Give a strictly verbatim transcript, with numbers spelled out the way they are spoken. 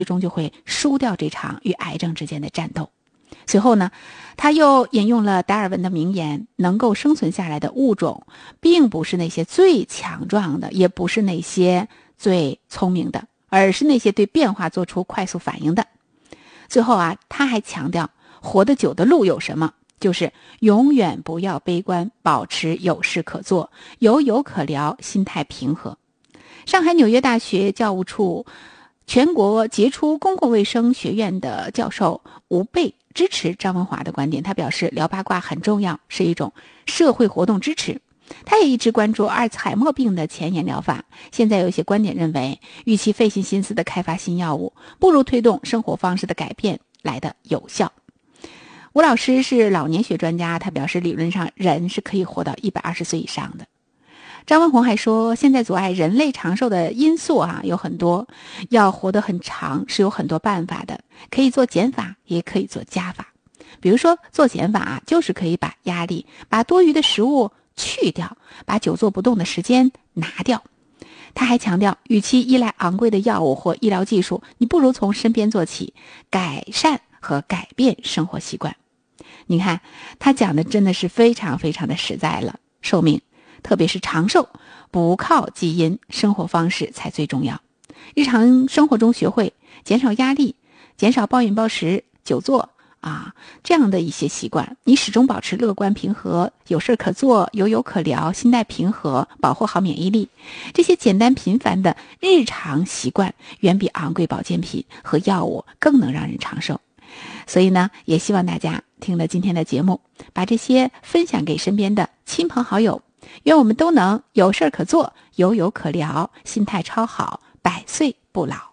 最终就会输掉这场与癌症之间的战斗。随后呢，他又引用了达尔文的名言，能够生存下来的物种并不是那些最强壮的，也不是那些最聪明的，而是那些对变化做出快速反应的。最后啊，他还强调活得久的路有什么，就是永远不要悲观，保持有事可做，有有可聊，心态平和。上海纽约大学教务处全国杰出公共卫生学院的教授吴贝支持张文华的观点，他表示聊八卦很重要，是一种社会活动支持。他也一直关注阿尔茨海默病的前沿疗法，现在有一些观点认为，与其费尽心思的开发新药物，不如推动生活方式的改变来的有效。吴老师是老年学专家，他表示理论上人是可以活到一百二十岁以上的。张文宏还说，现在阻碍人类长寿的因素啊有很多，要活得很长是有很多办法的，可以做减法，也可以做加法。比如说做减法啊，就是可以把压力、把多余的食物去掉，把久坐不动的时间拿掉。他还强调，与其依赖昂贵的药物或医疗技术，你不如从身边做起，改善和改变生活习惯。你看，他讲的真的是非常非常的实在了。寿命，特别是长寿，不靠基因，生活方式才最重要。日常生活中学会减少压力，减少暴饮暴食、久坐啊，这样的一些习惯，你始终保持乐观平和，有事可做，有有可聊，心态平和，保护好免疫力。这些简单平凡的日常习惯，远比昂贵保健品和药物更能让人长寿。所以呢，也希望大家听了今天的节目，把这些分享给身边的亲朋好友，愿我们都能有事可做，有有可聊，心态超好，百岁不老。